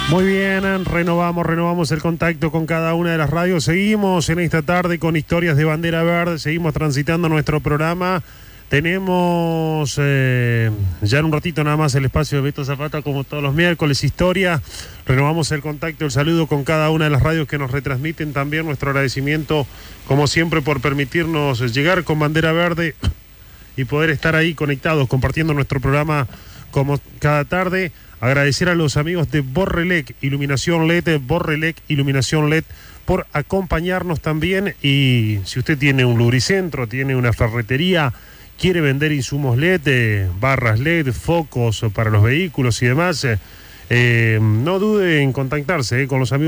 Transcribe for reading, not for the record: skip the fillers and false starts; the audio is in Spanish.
Muy bien, renovamos el contacto con cada una de las radios. Seguimos en esta tarde con historias de bandera verde, seguimos transitando nuestro programa. Tenemos ya en un ratito nada más el espacio de Beto Zapata, como todos los miércoles, historia. Renovamos el contacto, el saludo con cada una de las radios que nos retransmiten. También nuestro agradecimiento, como siempre, por permitirnos llegar con bandera verde y poder estar ahí conectados, compartiendo nuestro programa como cada tarde. Agradecer a los amigos de Borrelec Iluminación LED, Borrelec Iluminación LED, por acompañarnos también. Y si usted tiene un lubricentro, tiene una ferretería, quiere vender insumos LED, barras LED, focos para los vehículos y demás, no dude en contactarse con los amigos